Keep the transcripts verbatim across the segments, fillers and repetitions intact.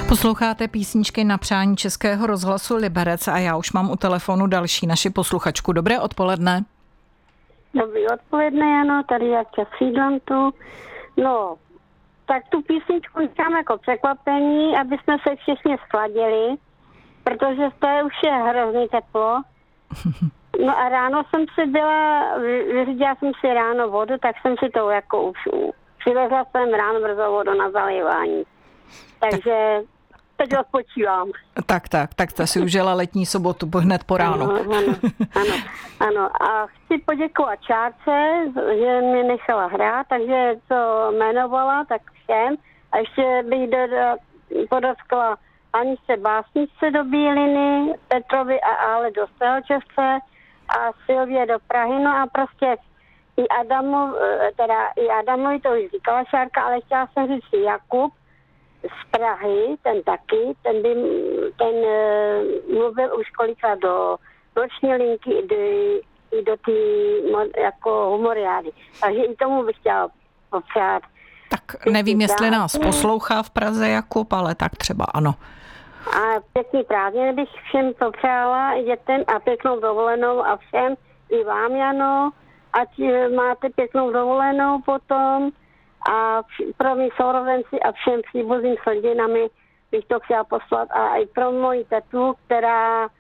Posloucháte písničky na přání Českého rozhlasu Liberec a já už mám u telefonu další naši posluchačku. Dobré odpoledne. Dobrý odpoledne, ano, tady já sídlám tu. No, tak tu písničku říkám jako překvapení, aby jsme se všichni schladili, protože to je už je hrozný teplo. No a ráno jsem si byla, vyřídila jsem si ráno vodu, tak jsem si to jako už přivezla jsem ráno brzo vodu na zalívání. Takže teď odpočívám. Tak, tak, tak jste si užila letní sobotu hned po ránu. Ano, ano, ano, ano. A chci poděkovat Čárce, že mě nechala hrát, takže to jmenovala, tak všem. A ještě bych podotkla Aničce Básničce do Bíliny, Petrovi a Ale do Stelčevce a Silvě do Prahy. No a prostě i Adamu, teda i Adamovi to už říkala Šárka, ale chtěla jsem říct si Jakub z Prahy, ten taky, ten by, ten uh, mluvil už kolikrát do noční linky i do, i do ty jako humoriády. Takže i tomu bych chtěla popřát. Tak nevím, jestli nás poslouchá v Praze Jakub, ale tak třeba ano. A pěkný prázdniny bych všem popřála, i dětem a pěknou dovolenou a všem, i vám, Jano, ať máte pěknou dovolenou potom. A pro mě sourozenci a všem příbuzným rodinami bych to chtěla poslat a i pro moji tetu, která e,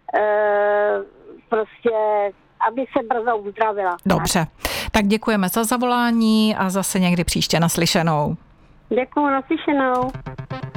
prostě, aby se brzo uzdravila. Dobře, tak děkujeme za zavolání a zase někdy příště naslyšenou. Děkuju, naslyšenou.